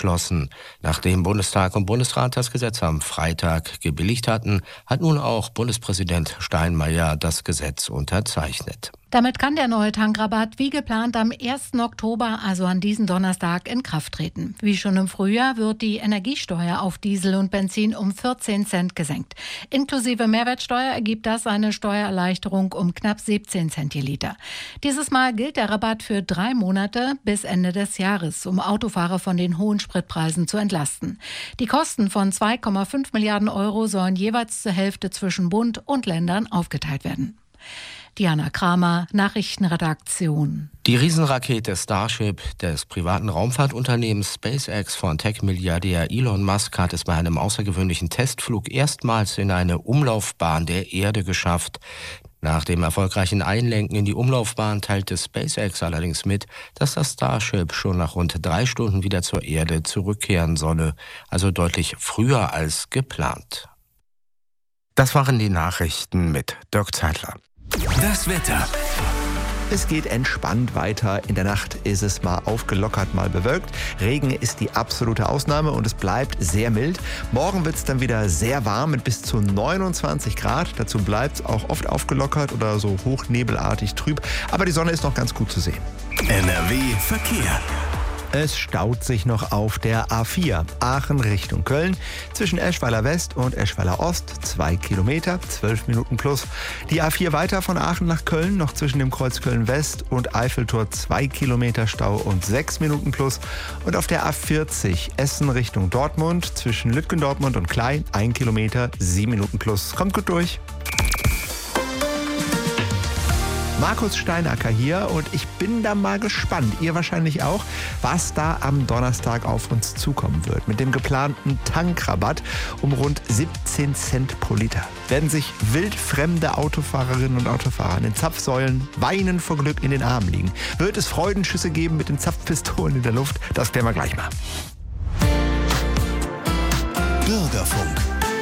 beschlossen. Nachdem Bundestag und Bundesrat das Gesetz am Freitag gebilligt hatten, hat nun auch Bundespräsident Steinmeier das Gesetz unterzeichnet. Damit kann der neue Tankrabatt wie geplant am 1. Oktober, also an diesem Donnerstag, in Kraft treten. Wie schon im Frühjahr wird die Energiesteuer auf Diesel und Benzin um 14 Cent gesenkt. Inklusive Mehrwertsteuer ergibt das eine Steuererleichterung um knapp 17 Cent je Liter. Dieses Mal gilt der Rabatt für 3 Monate bis Ende des Jahres, um Autofahrer von den hohen Spritpreisen zu entlasten. Die Kosten von 2,5 Milliarden Euro sollen jeweils zur Hälfte zwischen Bund und Ländern aufgeteilt werden. Diana Kramer, Nachrichtenredaktion. Die Riesenrakete Starship des privaten Raumfahrtunternehmens SpaceX von Tech-Milliardär Elon Musk hat es bei einem außergewöhnlichen Testflug erstmals in eine Umlaufbahn der Erde geschafft. Nach dem erfolgreichen Einlenken in die Umlaufbahn teilte SpaceX allerdings mit, dass das Starship schon nach rund 3 Stunden wieder zur Erde zurückkehren solle, also deutlich früher als geplant. Das waren die Nachrichten mit Dirk Zeitler. Das Wetter. Es geht entspannt weiter. In der Nacht ist es mal aufgelockert, mal bewölkt. Regen ist die absolute Ausnahme und es bleibt sehr mild. Morgen wird es dann wieder sehr warm mit bis zu 29 Grad. Dazu bleibt es auch oft aufgelockert oder so hochnebelartig trüb. Aber die Sonne ist noch ganz gut zu sehen. NRW Verkehr. Es staut sich noch auf der A4 Aachen Richtung Köln zwischen Eschweiler West und Eschweiler Ost 2 Kilometer, 12 Minuten plus. Die A4 weiter von Aachen nach Köln noch zwischen dem Kreuz Köln West und Eiffeltor 2 Kilometer Stau und 6 Minuten plus. Und auf der A40 Essen Richtung Dortmund zwischen Lütgendortmund und Klein 1 Kilometer, 7 Minuten plus. Kommt gut durch. Markus Steinacker hier und ich bin da mal gespannt, ihr wahrscheinlich auch, was da am Donnerstag auf uns zukommen wird. Mit dem geplanten Tankrabatt um rund 17 Cent pro Liter werden sich wildfremde Autofahrerinnen und Autofahrer an den Zapfsäulen weinend vor Glück in den Armen liegen. Wird es Freudenschüsse geben mit den Zapfpistolen in der Luft? Das klären wir gleich mal. Bürgerfunk.